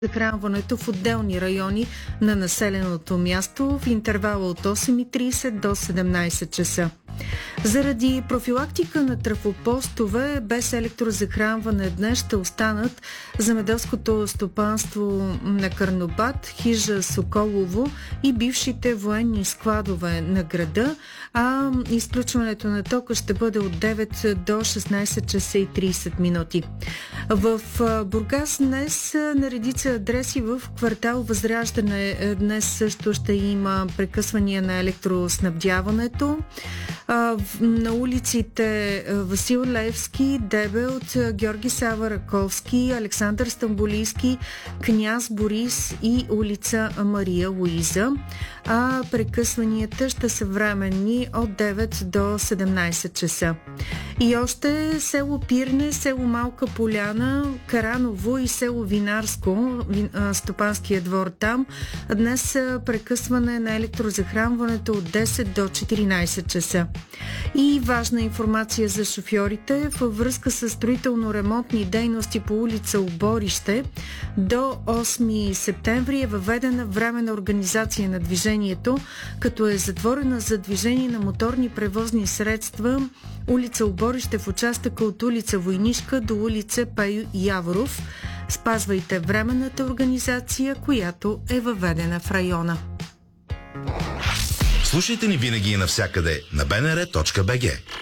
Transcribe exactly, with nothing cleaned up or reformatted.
захранването в отделни райони на населеното място в интервала от осем и трийсет до седемнайсет часа. Заради профилактика на трафопостове без електрозахранване днес ще останат земеделското стопанство на Карнобат, хижа Соколово и бившите военни складове на града, а изключването на тока ще бъде от девет до шестнайсет часа и трийсет минути. В Бургас днес на редица адреси в квартал Възраждане днес също ще има прекъсвания на електроснабдяването. На улиците Васил Левски, Дебелт, Георги Сава Раковски, Александър Стамболийски, Княз Борис и улица Мария Луиза. А прекъсванията ще са временни от девет до седемнайсет часа. И още село Пирне, село Малка Поляна, Караново и село Винарско, стопанския двор там. Днес прекъсване на електрозахранването от десет до четиринайсет часа. И важна информация за шофьорите във връзка с строително-ремонтни дейности по улица Оборище. До осми септември е въведена временна организация на движението, като е затворена за движение на моторни превозни средства улица Оборище в участъка от улица Войнишка до улица Пейо Яворов. Спазвайте временната организация, която е въведена в района. Слушайте ни винаги и навсякъде на би ен ар точка би джи.